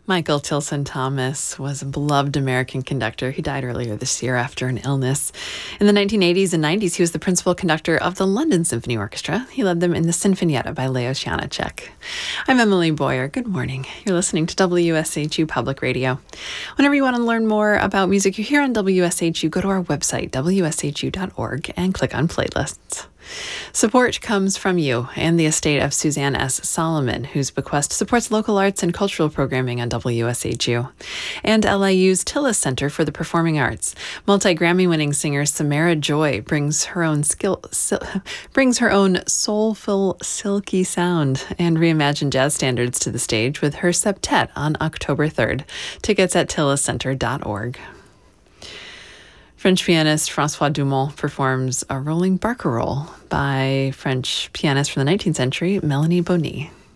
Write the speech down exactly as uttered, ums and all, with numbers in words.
Michael Tilson Thomas was a beloved American conductor. He died earlier this year after an illness. In the nineteen eighties and nineties, he was the principal conductor of the London Symphony Orchestra. He led them in the Sinfonietta by Leos Janáček. I'm Emily Boyer. Good morning. You're listening to W S H U Public Radio. Whenever you want to learn more about music you hear on W S H U, go to our website, w s h u dot org, and click on playlists. Support comes from you and the estate of Suzanne S. Solomon, whose bequest supports local arts and cultural programming on W S H U. And L I U's Tillis Center for the Performing Arts. Multi-Grammy-winning singer Samara Joy brings her own skill, sil, brings her own soulful, silky sound and reimagined jazz standards to the stage with her septet on October third. Tickets at tillis center dot org. French pianist François Dumont performs a rolling barcarolle by French pianist from the nineteenth century, Melanie Bonny.